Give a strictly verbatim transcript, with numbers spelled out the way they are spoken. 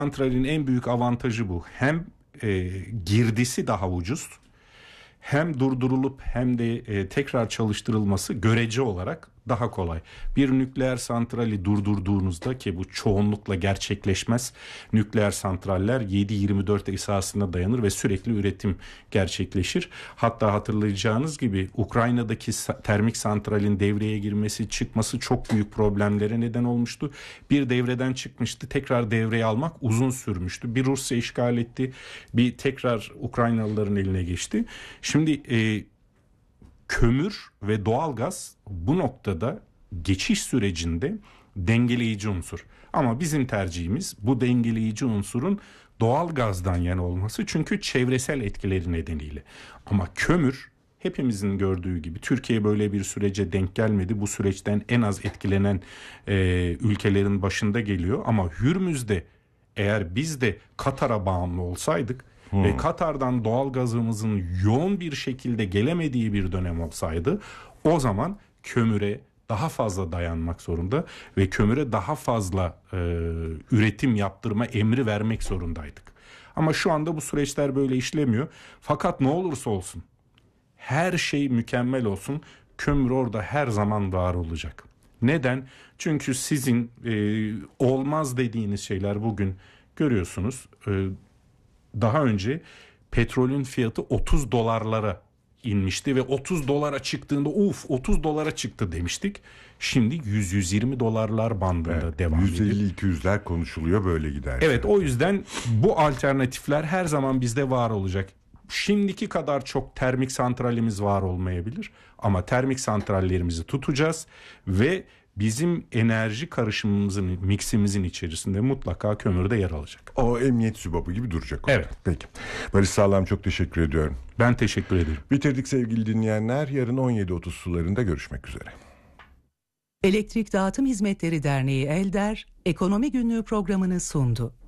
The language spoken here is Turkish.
santralin en büyük avantajı bu. Hem e, girdisi daha ucuz, hem durdurulup hem de e, tekrar çalıştırılması görece olarak daha kolay. Bir nükleer santrali durdurduğunuzda, ki bu çoğunlukla gerçekleşmez, nükleer santraller yedi yirmi dört esasına dayanır ve sürekli üretim gerçekleşir. Hatta hatırlayacağınız gibi Ukrayna'daki termik santralin devreye girmesi, çıkması çok büyük problemlere neden olmuştu. Bir devreden çıkmıştı, tekrar devreye almak uzun sürmüştü. Bir Rusya işgal etti, bir tekrar Ukraynalıların eline geçti. Şimdi e, kömür ve doğalgaz bu noktada geçiş sürecinde dengeleyici unsur. Ama bizim tercihimiz bu dengeleyici unsurun doğalgazdan yana olması, çünkü çevresel etkileri nedeniyle. Ama kömür, hepimizin gördüğü gibi, Türkiye böyle bir sürece denk gelmedi. Bu süreçten en az etkilenen e, ülkelerin başında geliyor. Ama Hürmüz'de eğer biz de Katar'a bağımlı olsaydık, Hmm. ve Katar'dan doğal gazımızın yoğun bir şekilde gelemediği bir dönem olsaydı, o zaman kömüre daha fazla dayanmak zorunda ve kömüre daha fazla e, üretim yaptırma emri vermek zorundaydık. Ama şu anda bu süreçler böyle işlemiyor. Fakat ne olursa olsun, her şey mükemmel olsun, kömür orada her zaman var olacak. Neden? Çünkü sizin e, olmaz dediğiniz şeyler bugün görüyorsunuz. E, Daha önce petrolün fiyatı otuz dolarlara inmişti ve otuz dolara çıktığında uf otuz dolara çıktı demiştik. Şimdi yüz yüz yirmi dolarlar bandında evet, devam ediyor. yüz elli iki yüzler konuşuluyor böyle gider. Evet, o yüzden bu alternatifler her zaman bizde var olacak. Şimdiki kadar çok termik santralimiz var olmayabilir ama termik santrallerimizi tutacağız ve bizim enerji karışımımızın, miksimizin içerisinde mutlaka kömür de yer alacak. O emniyet sübabı gibi duracak orada. Evet. Peki. Barış Sağlam, çok teşekkür ediyorum. Ben teşekkür ederim. Bitirdik sevgili dinleyenler. Yarın on yedi otuz sularında görüşmek üzere. Elektrik Dağıtım Hizmetleri Derneği ELDER, Ekonomi Günlüğü programını sundu.